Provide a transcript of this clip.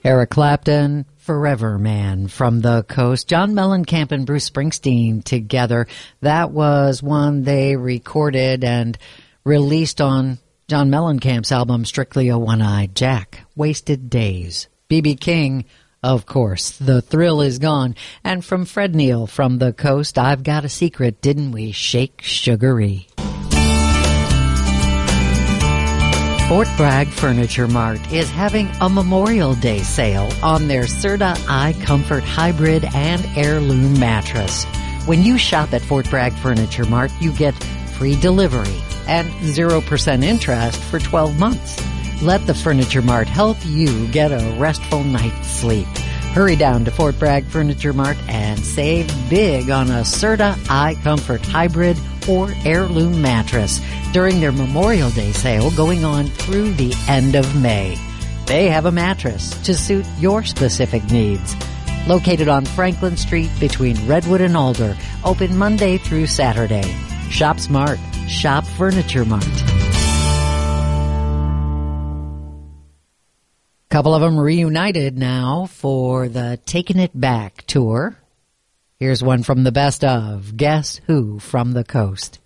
Eric Clapton, Forever Man from the Coast. John Mellencamp and Bruce Springsteen together. That was one they recorded and released on John Mellencamp's album Strictly a One-Eyed Jack. Wasted Days. B.B. King, of course. The Thrill Is Gone. And from Fred Neil from the Coast, I've Got a Secret, Didn't We Shake Sugaree? Fort Bragg Furniture Mart is having a Memorial Day sale on their Serta iComfort Hybrid and Heirloom mattress. When you shop at Fort Bragg Furniture Mart, you get free delivery and 0% interest for 12 months. Let the Furniture Mart help you get a restful night's sleep. Hurry down to Fort Bragg Furniture Mart and save big on a Serta iComfort Hybrid or Heirloom mattress during their Memorial Day sale going on through the end of May. They have a mattress to suit your specific needs. Located on Franklin Street between Redwood and Alder, open Monday through Saturday. Shop smart. Shop Furniture Mart. Couple of them reunited now for the Taking It Back tour. Here's one from the best of Guess Who from the Coast.